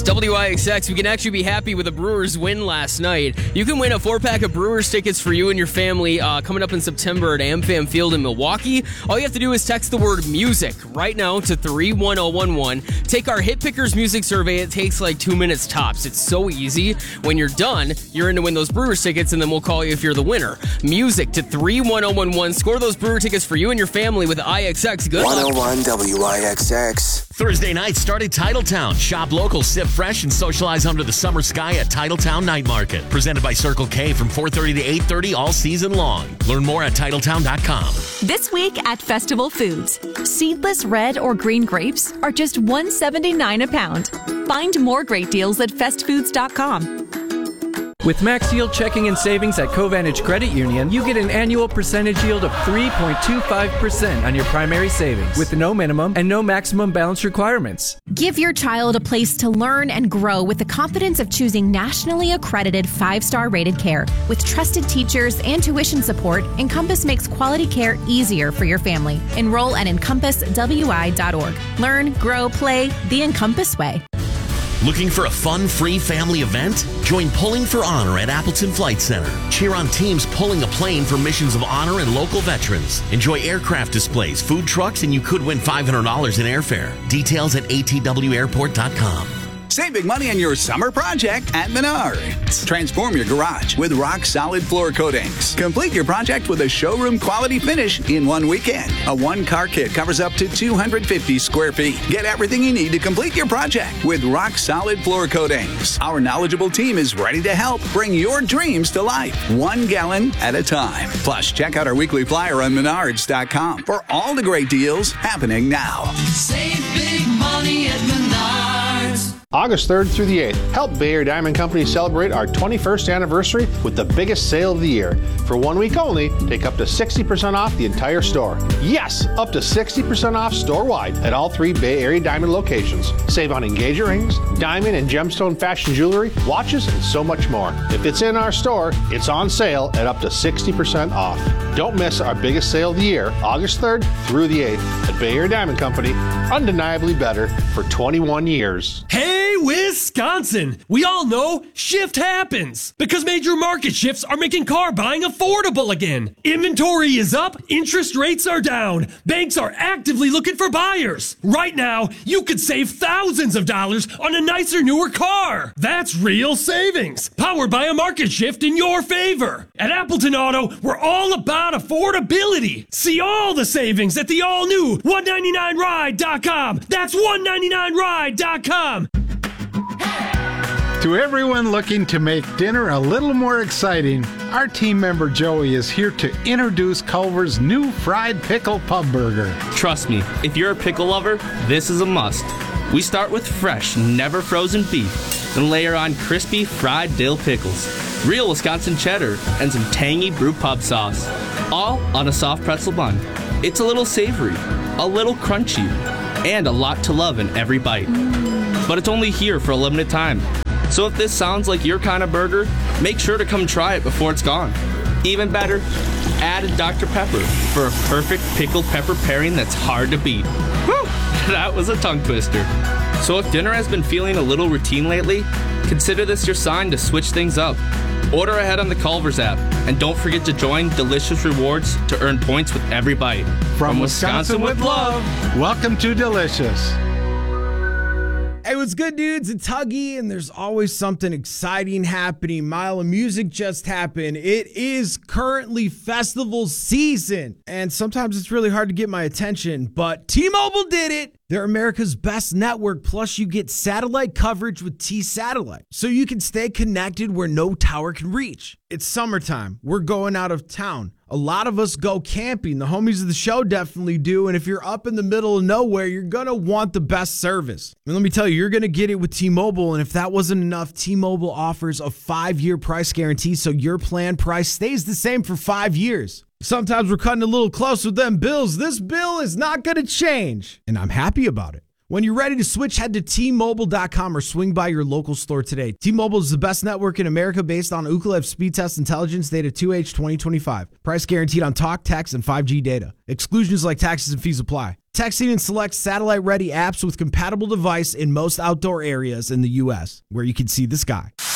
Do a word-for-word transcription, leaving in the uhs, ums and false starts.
W I X X. We can actually be happy with the Brewers win last night. You can win a four-pack of Brewers tickets for you and your family uh, coming up in September at AmFam Field in Milwaukee. All you have to do is text the word music right now to three one zero one one. Take our Hit Pickers music survey. It takes like two minutes tops. It's so easy. When you're done, you're in to win those Brewers tickets, and then we'll call you if you're the winner. Music to three one zero one one. Score those Brewer tickets for you and your family with I X X. Good luck. one oh one W I X X. Thursday night, start at Titletown. Shop local, sip fresh, and socialize under the summer sky at Titletown Night Market. Presented by Circle K from four thirty to eight thirty all season long. Learn more at Titletown dot com. This week at Festival Foods, seedless red or green grapes are just one dollar and seventy-nine cents a pound. Find more great deals at fest foods dot com. With Max Yield Checking and Savings at Covantage Credit Union, you get an annual percentage yield of three point two five percent on your primary savings, with no minimum and no maximum balance requirements. Give your child a place to learn and grow with the confidence of choosing nationally accredited five-star rated care. With trusted teachers and tuition support, Encompass makes quality care easier for your family. Enroll at encompass w i dot org. Learn, grow, play the Encompass way. Looking for a fun, free family event? Join Pulling for Honor at Appleton Flight Center. Cheer on teams pulling a plane for missions of honor and local veterans. Enjoy aircraft displays, food trucks, and you could win five hundred dollars in airfare. Details at a t w airport dot com. Save big money on your summer project at Menards. Transform your garage with rock-solid floor coatings. Complete your project with a showroom-quality finish in one weekend. A one-car kit covers up to two hundred fifty square feet. Get everything you need to complete your project with rock-solid floor coatings. Our knowledgeable team is ready to help bring your dreams to life, one gallon at a time. Plus, check out our weekly flyer on menards dot com for all the great deals happening now. Save big money at Menards. August third through the eighth, help Bay Area Diamond Company celebrate our twenty-first anniversary with the biggest sale of the year. For one week only, take up to sixty percent off the entire store. Yes, up to sixty percent off store-wide at all three Bay Area Diamond locations. Save on engagement rings, diamond and gemstone fashion jewelry, watches, and so much more. If it's in our store, it's on sale at up to sixty percent off. Don't miss our biggest sale of the year, August third through the eighth at Bay Area Diamond Company. Undeniably better for twenty-one years. Hey, Wisconsin! We all know shift happens because major market shifts are making car buying affordable again. Inventory is up, interest rates are down. Banks are actively looking for buyers. Right now, you could save thousands of dollars on a nicer, newer car. That's real savings, powered by a market shift in your favor. At Appleton Auto, we're all about affordability. See all the savings at the all-new one ninety-nine ride dot com. That's one ninety-nine ride dot com. To everyone looking to make dinner a little more exciting, our team member Joey is here to introduce Culver's new fried pickle pub burger. Trust me, if you're a pickle lover, this is a must. We start with fresh, never frozen beef, then layer on crispy fried dill pickles, real Wisconsin cheddar, and some tangy brew pub sauce, all on a soft pretzel bun. It's a little savory, a little crunchy, and a lot to love in every bite. But it's only here for a limited time. So if this sounds like your kind of burger, make sure to come try it before it's gone. Even better, add a Doctor Pepper for a perfect pickled pepper pairing that's hard to beat. Whew, that was a tongue twister. So if dinner has been feeling a little routine lately, consider this your sign to switch things up. Order ahead on the Culver's app, and don't forget to join Delicious Rewards to earn points with every bite. From, From Wisconsin, Wisconsin with love, welcome to Delicious. Hey, what's good, dudes? It's Huggy, and there's always something exciting happening. Mile of Music just happened. It is currently festival season, and sometimes it's really hard to get my attention, but T-Mobile did it. They're America's best network, plus you get satellite coverage with T-Satellite, so you can stay connected where no tower can reach. It's summertime. We're going out of town. A lot of us go camping. The homies of the show definitely do, and if you're up in the middle of nowhere, you're going to want the best service. And let me tell you, you're going to get it with T-Mobile, and if that wasn't enough, T-Mobile offers a five-year price guarantee, so your plan price stays the same for five years. Sometimes we're cutting a little close with them bills. This bill is not going to change, and I'm happy about it. When you're ready to switch, head to T Mobile dot com or swing by your local store today. T-Mobile is the best network in America based on Ookla Speed Test Intelligence data two H twenty twenty-five. Price guaranteed on talk, text, and five G data. Exclusions like taxes and fees apply. Texting and select satellite-ready apps with compatible device in most outdoor areas in the U S, where you can see the sky.